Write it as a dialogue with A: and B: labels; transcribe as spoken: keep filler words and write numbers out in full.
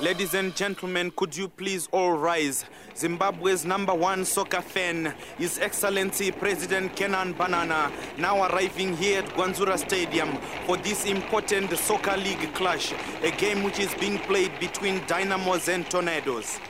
A: Ladies and gentlemen, could you please all rise? Zimbabwe's number one soccer fan, His Excellency President Kenan Banana, now arriving here at Gwanzura Stadium for this important soccer league clash, a game which is being played between Dynamos and Tornadoes.